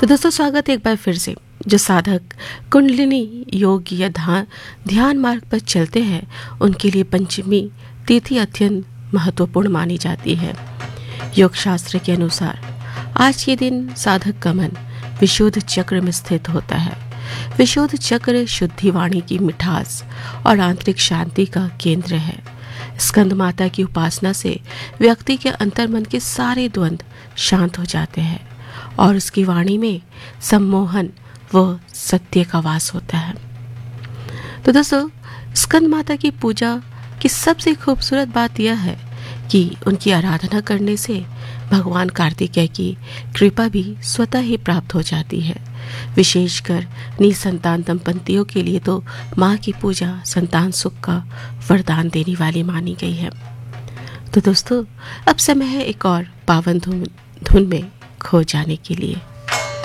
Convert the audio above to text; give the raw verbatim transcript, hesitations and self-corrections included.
तो दोस्तों स्वागत है एक बार फिर से। जो साधक कुंडलिनी योग या ध्यान ध्यान मार्ग पर चलते हैं उनके लिए पंचमी तिथि अत्यंत महत्वपूर्ण मानी जाती है। योग शास्त्र के अनुसार आज के दिन साधक का मन विशुद्ध चक्र में स्थित होता है। विशुद्ध चक्र शुद्धि वाणी की मिठास और आंतरिक शांति का केंद्र है। स्कंद माता की उपासना से व्यक्ति के अंतर्मन के सारे द्वंद्व शांत हो जाते हैं और उसकी वाणी में सम्मोहन व सत्य का वास होता है। तो दोस्तों, स्कंद माता की पूजा की सबसे खूबसूरत बात यह है कि उनकी आराधना करने से भगवान कार्तिकेय की कृपा भी स्वतः ही प्राप्त हो जाती है। विशेषकर निसंतान दंपतियों के लिए तो माँ की पूजा संतान सुख का वरदान देने वाली मानी गई है। तो दोस्तों, अब समय है एक और पावन धुन धुन में खो जाने के लिए।